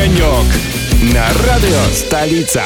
Огонек на радио «Столица».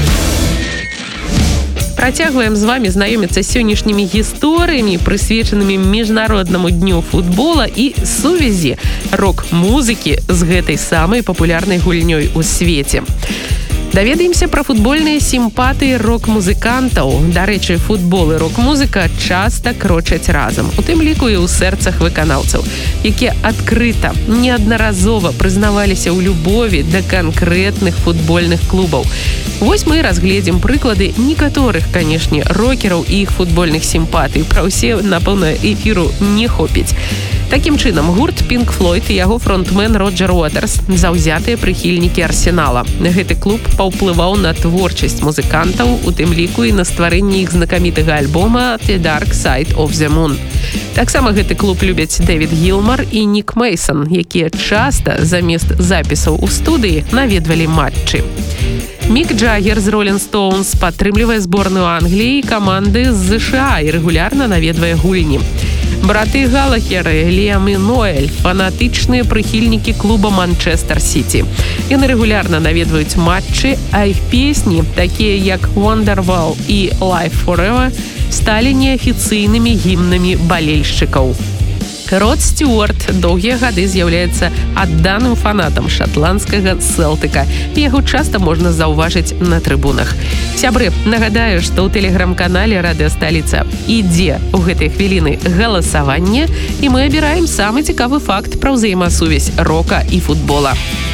Працягваем з вами знаёміцца з сённяшнімі гісторыямі, прысвечанымі міжнароднаму дню футбола і сувязі рок-музыкі з гэтай самай папулярнай гульнёй у свеце. Даведаемся пра футбольныя сімпатыі рок-музыкантаў. Дарэчы, футбол і рок-музыка часта крочаць разам, у тым ліку і ў сэрцах выканаўцаў, якія адкрыта, неаднаразова прызнаваліся ў любові да канкрэтных футбольных клубаў. Вось мы разгледзім прыклады некаторых, канешне, рокераў і іх футбольных сімпатый. Пра ўсе, напэўна, эфіру не хопіць. Такім чынам, гурт Pink Floyd і яго фронтмен Роджер Уотерс заўзятыя прыхільнікі Арсенала. Гэты клуб паўплываў на творчасць музыкантаў, у тым ліку і на стварэнне іх знакамітага альбома The Dark Side of the Moon. Таксама гэты клуб любяць Дэвід Гілмар і Нік Мейсон, якія часта замест запісаў у студыі наведвалі матчы. Мік Джаггер з Rolling Stones падтрымлівае зборную Англіі і каманды з ЗША і рэгулярна наведвае гульні. Браты Галахеры, Ліам і Ноэль – фанатычныя прыхільнікі клуба Манчестер Сіці. Яны рэгулярна наведваюць матчы, а іх песні, такія як Wonderwall і Life Forever, сталі неафіцыйнымі гімнамі балельшчыкаў. Род Стюарт доўгія гады з'яўляецца адданым фанатам шатландскага Селтыка. Яго часта можна заўважыць на трыбунах. Сябры, нагадаю, што ў тэлеграм-канале «Радыё Сталіца» ідзе ў гэтыя хвіліны галасаванне, і мы абіраем самы цікавы факт пра ўзаемасувязь рока і футбола.